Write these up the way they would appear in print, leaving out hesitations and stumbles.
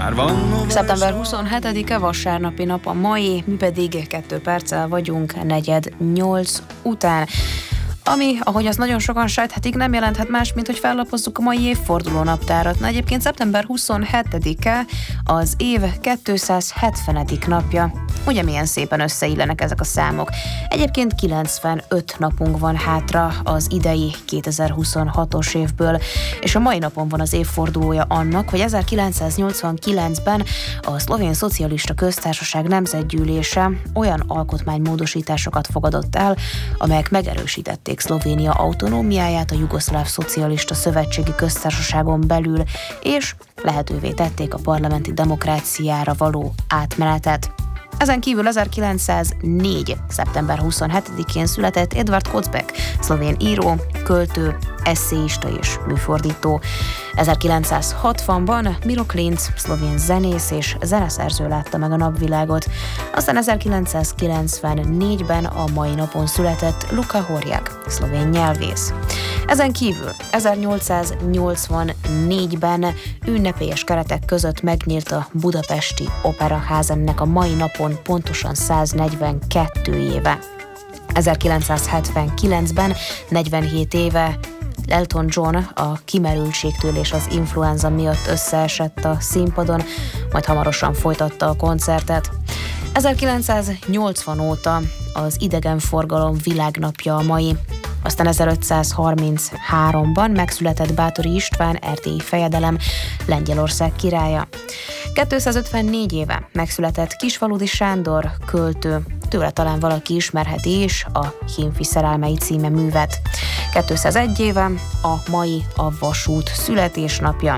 Már van Szeptember 27-e vasárnapi nap a mai, mi pedig 2 perccel vagyunk 7:40 után. Ami, ahogy azt nagyon sokan sejthetik, nem jelenthet más, mint hogy fellapozzuk a mai évforduló naptárat. Na, egyébként szeptember 27-e az év 270. napja. Ugye milyen szépen összeillenek ezek a számok. Egyébként 95 napunk van hátra az idei 2026-os évből, és a mai napon van az évfordulója annak, hogy 1989-ben a Szlovén Szocialista Köztársaság Nemzetgyűlése olyan alkotmánymódosításokat fogadott el, amelyek megerősítették Szlovénia autonómiáját a Jugoszláv Szocialista Szövetségi Köztársaságon belül, és lehetővé tették a parlamenti demokráciára való átmenetet. Ezen kívül 1904. szeptember 27-én született Edvard Kocbek, szlovén író, költő, esszéista és műfordító. 1960-ban Miro Klinc, szlovén zenész és zeneszerző látta meg a napvilágot. Aztán 1994-ben a mai napon született Luka Horjak, szlovén nyelvész. Ezen kívül 1884-ben ünnepélyes keretek között megnyílt a Budapesti Operaház, ennek a mai napon pontosan 142 éve. 1979-ben 47 éve Elton John a kimerültségtől és az influenza miatt összeesett a színpadon, majd hamarosan folytatta a koncertet. 1980 óta az idegenforgalom világnapja a mai. Aztán 1533-ban megszületett Báthori István, erdélyi fejedelem, Lengyelország királya. 254 éve megszületett Kisfaludy Sándor, költő, tőle talán valaki ismerheti is a Hímfi szerelmei címe művet. 201 éve a mai a vasút születésnapja.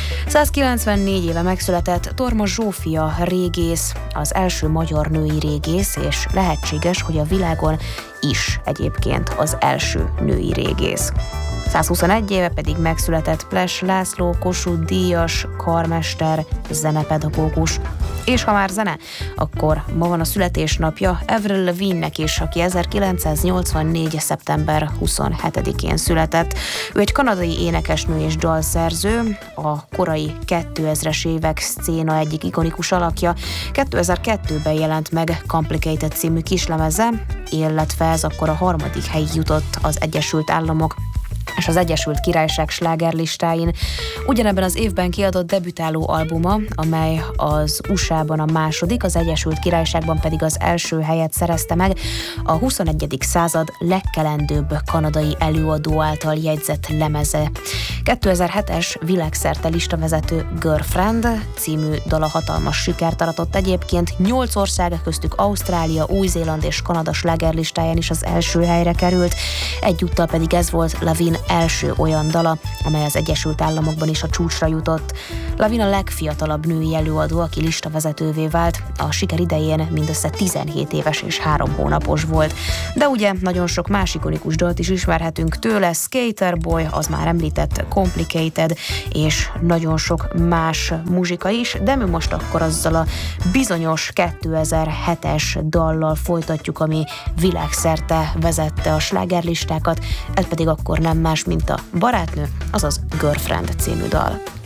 194 éve megszületett Torma Zsófia régész, az első magyar női régész, és lehetséges, hogy a világon is egyébként az első női régész. 121 éve pedig megszületett Ples László, Kossuth díjas, karmester, zenepedagógus. És ha már zene, akkor ma van a születésnapja Avril Lavigne-nek is, aki 1984. szeptember 27-én született. Ő egy kanadai énekesnő és dalszerző, a korai 2000-es évek szcéna egyik ikonikus alakja. 2002-ben jelent meg Complicated című kislemeze, illetve ez akkor a 3. helyig jutott az Egyesült Államok és az Egyesült Királyság slágerlistáin. Ugyanebben az évben kiadott debütáló albuma, amely az USA-ban a második, az Egyesült Királyságban pedig az első helyet szerezte meg, a 21. század legkelendőbb kanadai előadó által jegyzett lemeze. 2007-es világszerte listavezető Girlfriend című dala hatalmas sikert aratott egyébként, 8 ország, köztük Ausztrália, Új-Zéland és Kanada slágerlistáján is az első helyre került, egyúttal pedig ez volt Lavigne első olyan dala, amely az Egyesült Államokban is a csúcsra jutott. Lavigne a legfiatalabb női előadó, aki listavezetővé vált. A siker idején mindössze 17 éves és 3 hónapos volt. De ugye nagyon sok más ikonikus dalt is ismerhetünk tőle, Skater Boy, az már említett Complicated, és nagyon sok más muzsika is, de mi most akkor azzal a bizonyos 2007-es dallal folytatjuk, ami világszerte vezette a slágerlistákat, ez pedig akkor nem más, mint a Barátnő, azaz Girlfriend című dal.